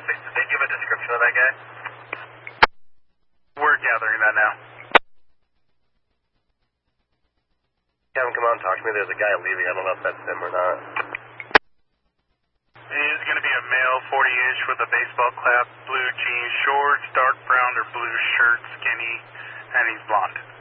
Did they give a description of that guy? We're gathering that now. Have him come out and talk to me. There's a guy leaving. I don't know if that's him or not. He's going to be a male, 40-inch with a baseball cap, blue jeans, shorts, dark brown or blue shirt, skinny, and he's blonde.